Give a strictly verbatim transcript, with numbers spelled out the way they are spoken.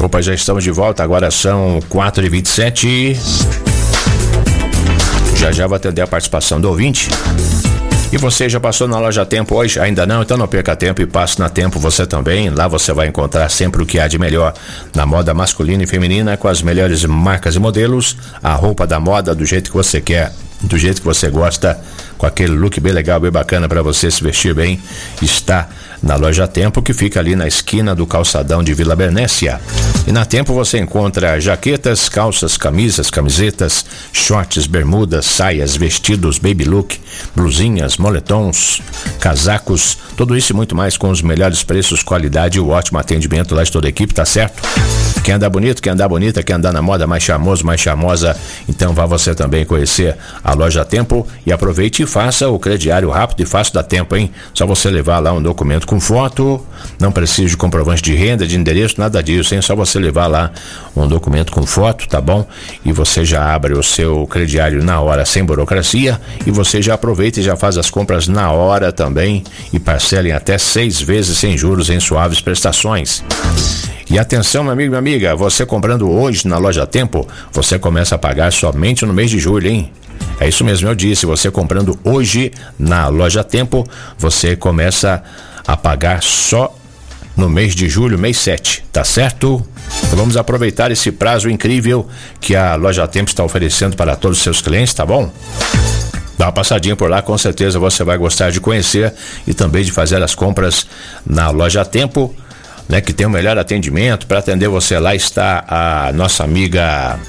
Opa, já estamos de volta, agora são quatro e vinte e sete. Já já vou atender a participação do ouvinte. E você já passou na Loja Tempo hoje? Ainda não? Então não perca tempo e passe na Tempo você também. Lá você vai encontrar sempre o que há de melhor na moda masculina e feminina, com as melhores marcas e modelos, a roupa da moda do jeito que você quer, do jeito que você gosta, com aquele look bem legal, bem bacana para você se vestir bem. Está na Loja Tempo, que fica ali na esquina do calçadão de Vila Bernécia. E na Tempo você encontra jaquetas, calças, camisas, camisetas, shorts, bermudas, saias, vestidos, baby look, blusinhas, moletons, casacos, tudo isso e muito mais com os melhores preços, qualidade e o ótimo atendimento lá de toda a equipe, tá certo? Quer andar bonito, quer andar bonita, quer andar na moda mais charmoso, mais charmosa, então vá você também conhecer a Loja Tempo e aproveite e faça o crediário rápido e fácil da Tempo, hein? Só você levar lá um documento com foto, não precisa de comprovante de renda, de endereço, nada disso, hein? Só você levar lá um documento com foto, tá bom? E você já abre o seu crediário na hora, sem burocracia, e você já aproveita e já faz as compras na hora também e parcela em até seis vezes sem juros em suaves prestações. E atenção, meu amigo e minha amiga, você comprando hoje na Loja Tempo, você começa a pagar somente no mês de julho, hein? É isso mesmo, eu disse, você comprando hoje na Loja Tempo, você começa a pagar só no mês de julho, mês sete, tá certo? Então vamos aproveitar esse prazo incrível que a Loja Tempo está oferecendo para todos os seus clientes, tá bom? Dá uma passadinha por lá, com certeza você vai gostar de conhecer e também de fazer as compras na Loja Tempo, né, que tem o melhor atendimento. Para atender você lá está a nossa amiga